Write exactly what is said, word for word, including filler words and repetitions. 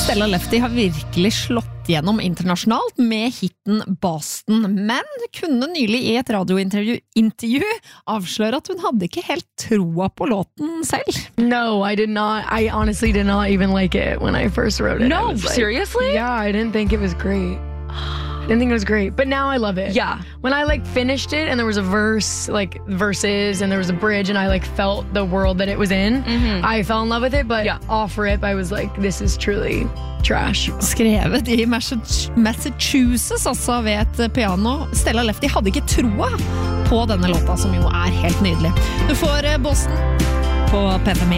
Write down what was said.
Stella Lefty har virkelig slått gjennom internasjonalt med hitten Boston, men kunne nylig i et radiointervju intervju avsløre at hun hadde ikke helt troa på låten selv. No, I did not. I honestly did not even like it when I first wrote it. No, I was like, seriously? Yeah, I didn't think it was great. I didn't think it was great, but now I love it. Yeah. When I like finished it and there was a verse, like verses, and there was a bridge and I like felt the world that it was in, mm-hmm. I fell in love with it, but yeah. Off rip, I was like, this is truly trash. Skrevet i Massachusetts, altså ved et piano. Stella Lefty hadde ikke troa på denne låta, som jo er helt nydelig. Du får Boston på P fem.